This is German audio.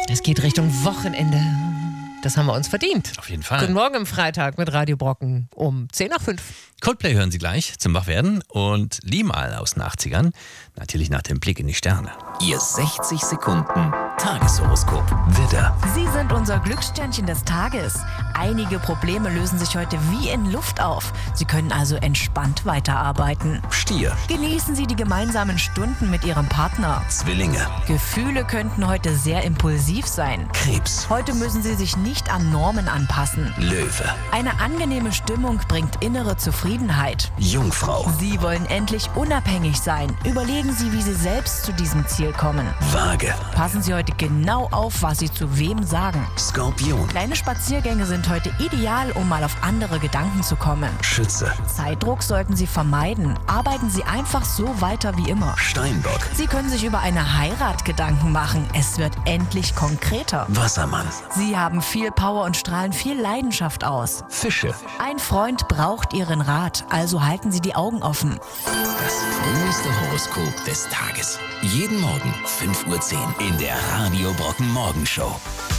Es geht Richtung Wochenende. Das haben wir uns verdient. Auf jeden Fall. Guten Morgen am Freitag mit Radio Brocken um 10:05. Coldplay hören Sie gleich zum Wachwerden und Limal aus den 80ern. Natürlich nach dem Blick in die Sterne. Ihr 60 Sekunden Tageshoroskop. Widder, Sie sind unser Glückssternchen des Tages. Einige Probleme lösen sich heute wie in Luft auf. Sie können also entspannt weiterarbeiten. Stier, Genießen Sie die gemeinsamen Stunden mit Ihrem Partner. Zwillinge, Gefühle könnten heute sehr impulsiv sein. Krebs, Heute müssen Sie sich nicht an Normen anpassen. Löwe, Eine angenehme Stimmung bringt innere Zufriedenheit. Jungfrau, Sie wollen endlich unabhängig sein. Überlegen Sie, wie Sie selbst zu diesem Ziel kommen. Waage, Passen Sie heute genau auf, was Sie zu wem sagen. Skorpion, Kleine Spaziergänge sind heute ideal, um mal auf andere Gedanken zu kommen. Schütze, Zeitdruck sollten Sie vermeiden. Arbeiten Sie einfach so weiter wie immer. Steinbock, Sie können sich über eine Heirat Gedanken machen. Es wird endlich konkreter. Wassermann, Sie haben viel Power und strahlen viel Leidenschaft aus. Fische. Ein Freund braucht Ihren Rat, also halten Sie die Augen offen. Das fröhlichste Horoskop des Tages. Jeden Morgen 5:10 Uhr in der Radio Brocken Morgenshow.